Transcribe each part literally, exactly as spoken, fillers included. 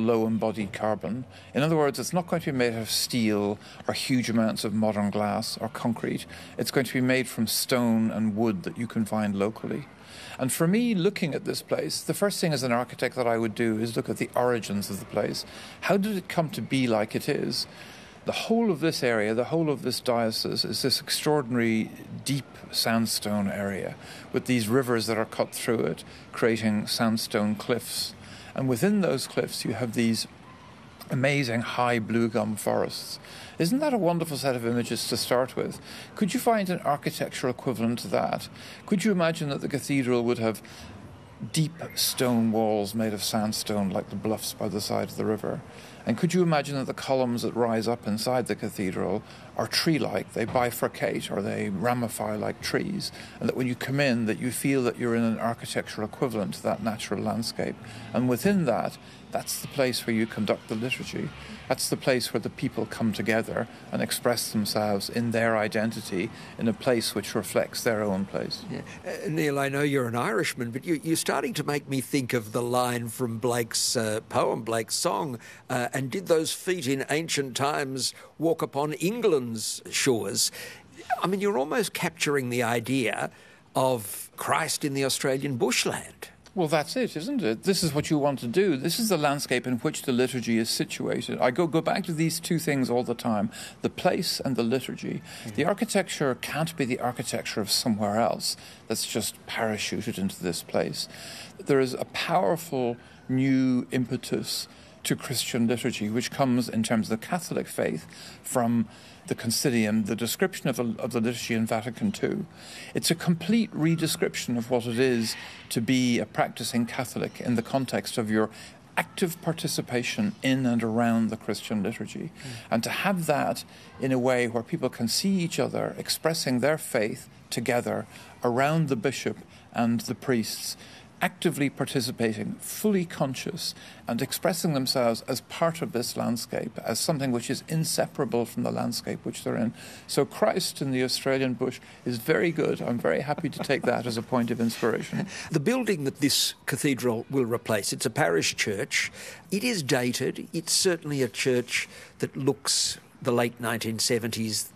low embodied carbon. In other words, it's not going to be made of steel or huge amounts of modern glass or concrete. It's going to be made from stone and wood that you can find locally. And for me, looking at this place, the first thing as an architect that I would do is look at the origins of the place. How did it come to be like it is? The whole of this area, the whole of this diocese is this extraordinary deep sandstone area with these rivers that are cut through it, creating sandstone cliffs. And within those cliffs you have these amazing high blue gum forests. Isn't that a wonderful set of images to start with? Could you find an architectural equivalent to that? Could you imagine that the cathedral would have deep stone walls made of sandstone like the bluffs by the side of the river? And could you imagine that the columns that rise up inside the cathedral are tree-like, they bifurcate or they ramify like trees, and that when you come in that you feel that you're in an architectural equivalent to that natural landscape. And within that, that's the place where you conduct the liturgy. That's the place where the people come together and express themselves in their identity in a place which reflects their own place. Yeah. Uh, Neil, I know you're an Irishman, but you, you're starting to make me think of the line from Blake's uh, poem, Blake's song, uh, and did those feet in ancient times walk upon England's shores? I mean, you're almost capturing the idea of Christ in the Australian bushland. Well, that's it, isn't it? This is what you want to do. This is the landscape in which the liturgy is situated. I go, go back to these two things all the time, the place and the liturgy. Mm-hmm. The architecture can't be the architecture of somewhere else that's just parachuted into this place. There is a powerful new impetus to Christian liturgy, which comes in terms of the Catholic faith from the Concilium, the description of, a, of the liturgy in Vatican Two. It's a complete redescription of what it is to be a practicing Catholic in the context of your active participation in and around the Christian liturgy. Mm. And to have that in a way where people can see each other expressing their faith together around the bishop and the priests, actively participating, fully conscious, and expressing themselves as part of this landscape, as something which is inseparable from the landscape which they're in. So Christ in the Australian bush is very good. I'm very happy to take that as a point of inspiration. The building that this cathedral will replace, it's a parish church. It is dated. It's certainly a church that looks the late nineteen seventies.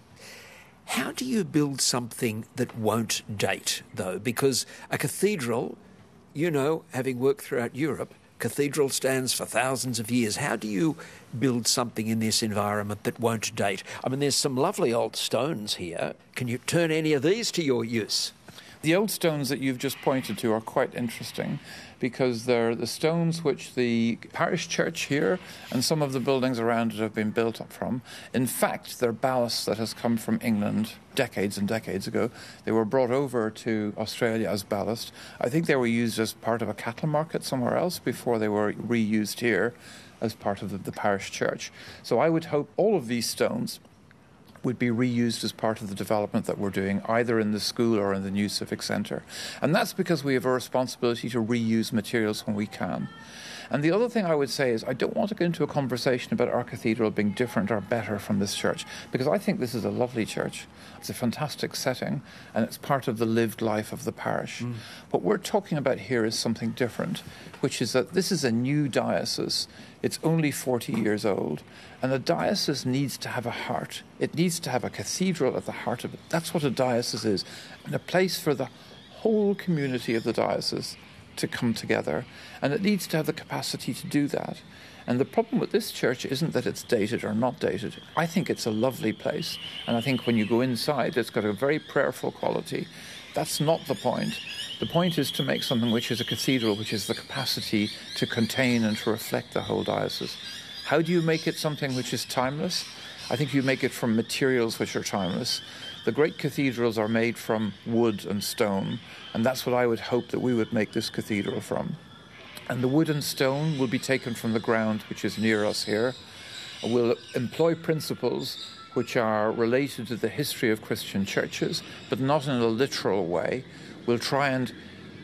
How do you build something that won't date, though? Because a cathedral, you know, having worked throughout Europe, cathedral stands for thousands of years. How do you build something in this environment that won't date? I mean, there's some lovely old stones here. Can you turn any of these to your use? The old stones that you've just pointed to are quite interesting because they're the stones which the parish church here and some of the buildings around it have been built up from. In fact, they're ballast that has come from England decades and decades ago. They were brought over to Australia as ballast. I think they were used as part of a cattle market somewhere else before they were reused here as part of the, the parish church. So I would hope all of these stones would be reused as part of the development that we're doing, either in the school or in the new civic centre. And that's because we have a responsibility to reuse materials when we can. And the other thing I would say is I don't want to get into a conversation about our cathedral being different or better from this church, because I think this is a lovely church. It's a fantastic setting, and it's part of the lived life of the parish. Mm. What we're talking about here is something different, which is that this is a new diocese. It's only forty years old, and a diocese needs to have a heart. It needs to have a cathedral at the heart of it. That's what a diocese is, and a place for the whole community of the diocese to come together, and it needs to have the capacity to do that. And the problem with this church isn't that it's dated or not dated. I think it's a lovely place, and I think when you go inside, it's got a very prayerful quality. That's not the point. The point is to make something which is a cathedral, which has the capacity to contain and to reflect the whole diocese. How do you make it something which is timeless? I think you make it from materials which are timeless. The great cathedrals are made from wood and stone, and that's what I would hope that we would make this cathedral from. And the wood and stone will be taken from the ground which is near us here. We'll employ principles which are related to the history of Christian churches, but not in a literal way. We'll try and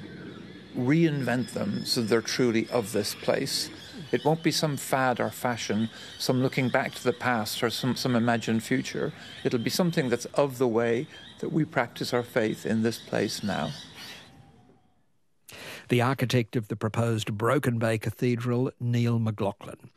reinvent them so they're truly of this place. It won't be some fad or fashion, some looking back to the past or some, some imagined future. It'll be something that's of the way that we practice our faith in this place now. The architect of the proposed Broken Bay Cathedral, Neil McLaughlin.